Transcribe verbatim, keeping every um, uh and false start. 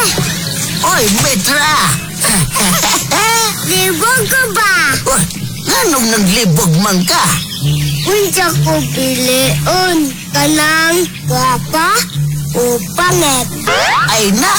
Oy, Petra! Libog ko ba? Oy, anong naglibog man ka? Unsa ko piliun? Kanang gwapa o pangit? Ay na,